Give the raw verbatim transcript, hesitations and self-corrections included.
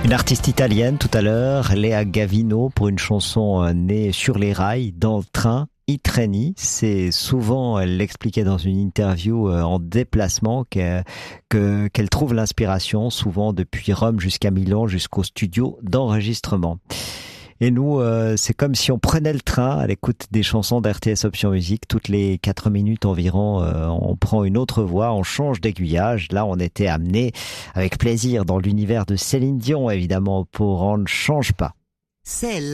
Une artiste italienne tout à l'heure, Léa Gavino, pour une chanson née sur les rails, dans le train. I treni, c'est souvent, elle l'expliquait dans une interview en déplacement, que, que, qu'elle trouve l'inspiration, souvent depuis Rome jusqu'à Milan, jusqu'au studio d'enregistrement. Et nous, euh, c'est comme si on prenait le train à l'écoute des chansons d'R T S Option Musique. Toutes les quatre minutes environ, euh, on prend une autre voix, on change d'aiguillage. Là, on était amené avec plaisir dans l'univers de Céline Dion, évidemment, pour On ne change pas. C'est